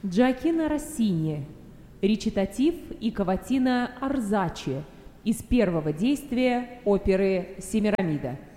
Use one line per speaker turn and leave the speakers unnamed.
Джоаккино Россини, речитатив и каватина Арзачи из первого действия оперы «Семирамида».